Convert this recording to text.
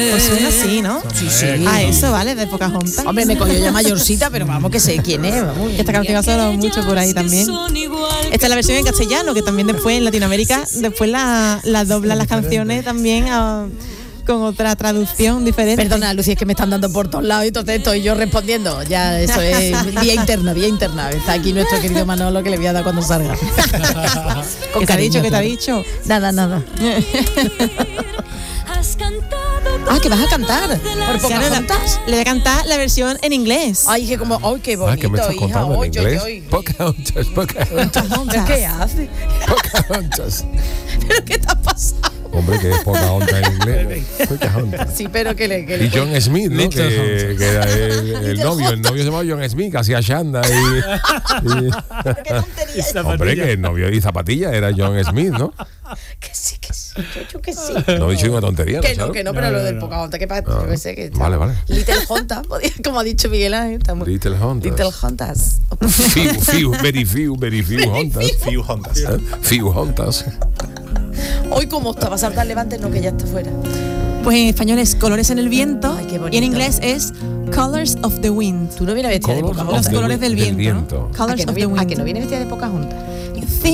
Pues suena así, ¿no? Sí. Ah, eso, vale, de Pocahontas. Hombre, me cogió ya mayorcita, pero vamos, que sé quién es. Vamos. Esta canción ha sonado mucho por ahí también. Esta es la versión en castellano, que también después en Latinoamérica, después la doblan las canciones también con otra traducción diferente. Perdona, Lucía, es que me están dando por todos lados y entonces estoy yo respondiendo. Ya, eso es vía interna. Está aquí nuestro querido Manolo, que le voy a dar cuando salga. ¿Qué te ha dicho? ¿Qué te ha dicho? Nada. Que vas a cantar por Pocahontas. Le voy a cantar la versión en inglés. Ay, que como, ay, qué bonito, ¿qué me estás hija. contando en inglés? Ay. Pocahontas. ¿Qué hace? Pocahontas. ¿Pero qué te ha pasado? Hombre, que es Pocahontas en inglés. Pocahontas. Sí, pero que le Y John Smith, ¿no? Que era el novio se llamaba John Smith, que hacía Shanda qué tontería. Hombre, que el novio y Zapatilla era John Smith, ¿no? Que sí, yo que sí. No he dicho una tontería, Que ¿no? no, pero lo del Pocahontas, que pasa, yo que sé que está. Vale. Little Hontas, como ha dicho Miguel Ángel. Estamos. Little Hontas. Very few Hontas. Few Hontas. Hoy como estaba a saltar levante, no, que ya está fuera. Pues en español es Colores en el viento. Ay, qué bonito. Y en inglés es Colors of the Wind. Tú no vienes vestida de Colors Pocahontas. Los colores del viento. ¿no? ¿A Colors que no of the viene Wind. vestida de Pocahontas?